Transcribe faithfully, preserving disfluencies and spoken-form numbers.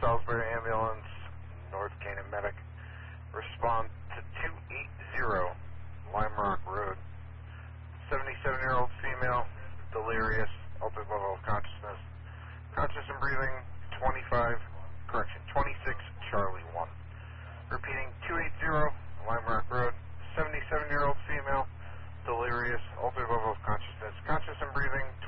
Salisbury Ambulance, North Canaan Medic. Respond to two eighty Lime Rock Road. seventy-seven-year-old female, delirious, altered level of consciousness. Conscious and breathing, twenty-five, correction, twenty-six Charlie one. Repeating, two eighty Lime Rock Road. seventy-seven-year-old female, delirious, altered level of consciousness. Conscious and breathing,